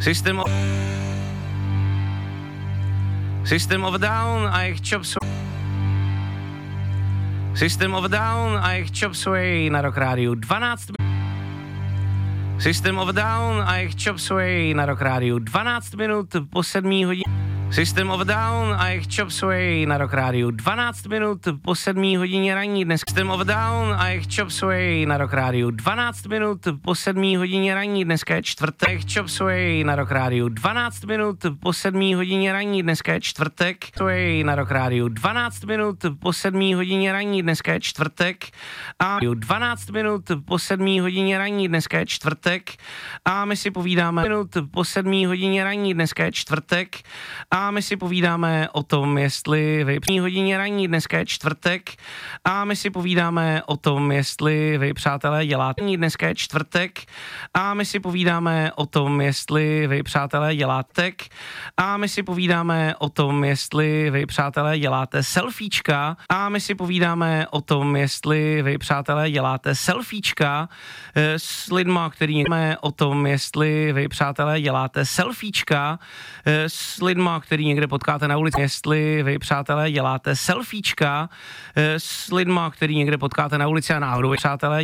System of a Down a jejich System of a Down a jejich Chop Suey na Rock Rádiu 12. System of a Down a jejich Chop Suey na Rock Rádiu 12 minut po 7 hodině. System of a Down a jejich Chop Suey na Rock Rádiu 12 minut po 7 hodině ranní dnes. System of a Down a jejich Chop Suey na Rock Rádiu 12 minut po 7 hodině ranní dneska je čtvrtek. Chop Suey na Rock Rádiu 12 minut po 7 hodině ranní dneska je čtvrtek. Suey na Rock Rádiu 12 minut po 7 hodině ranní dneska je čtvrtek. A 12 minut po 7 hodině ranní dneska je čtvrtek. A my si povídáme minut po 7 hodině ranní dneska je čtvrtek. A my si povídáme o tom, jestli vy při hodině ranní dneska je čtvrtek. A my si povídáme o tom, jestli vy, přátelé, děláte dneska je čtvrtek. A my si povídáme o tom, jestli vy, přátelé, děláte. A my si povídáme o tom, jestli vy, přátelé, děláte selfiečka. A my si povídáme o tom, jestli vy, přátelé, děláte selfiečka s lidma, který někde o tom, jestli vy, přátelé, děláte selfiečka s lidma, který někde potkáte na ulici, jestli vy, přátelé, děláte selfiečka s lidma, který někde potkáte na ulici a náhodou, přátelé,